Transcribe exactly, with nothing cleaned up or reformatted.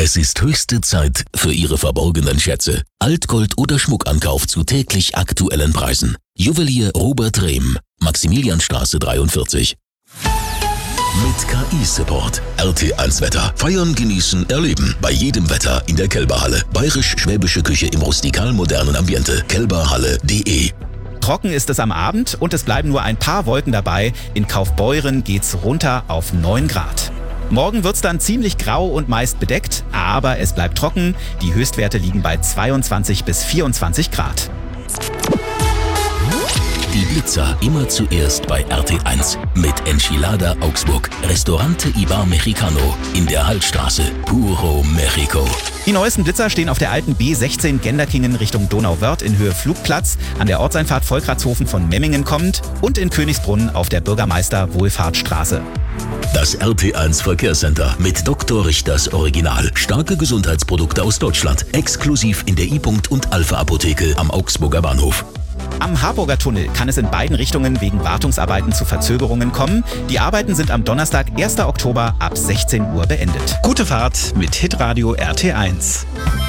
Es ist höchste Zeit für Ihre verborgenen Schätze. Altgold oder Schmuckankauf zu täglich aktuellen Preisen. Juwelier Robert Rehm, Maximilianstraße dreiundvierzig. Mit K I-Support. R T eins Wetter. Feiern, genießen, erleben. Bei jedem Wetter in der Kälberhalle. Bayerisch-schwäbische Küche im rustikal-modernen Ambiente. kälberhalle punkt de. Trocken ist es am Abend und es bleiben nur ein paar Wolken dabei. In Kaufbeuren geht's runter auf neun Grad. Morgen wird's dann ziemlich grau und meist bedeckt, aber es bleibt trocken. Die Höchstwerte liegen bei zweiundzwanzig bis vierundzwanzig Grad. Die Blitzer immer zuerst bei R T eins. Mit Enchilada Augsburg. Restaurante Ibar Mexicano in der Hallstraße. Puro Mexico. Die neuesten Blitzer stehen auf der alten B sechzehn Genderkingen Richtung Donauwörth in Höhe Flugplatz, an der Ortseinfahrt Volkratshofen von Memmingen kommend und in Königsbrunn auf der Bürgermeister-Wohlfahrtsstraße. Das R T eins Verkehrscenter mit Doktor Richters Original. Starke Gesundheitsprodukte aus Deutschland. Exklusiv in der I-Punkt und Alpha-Apotheke am Augsburger Bahnhof. Am Harburger Tunnel kann es in beiden Richtungen wegen Wartungsarbeiten zu Verzögerungen kommen. Die Arbeiten sind am Donnerstag, ersten Oktober ab sechzehn Uhr beendet. Gute Fahrt mit Hitradio R T eins.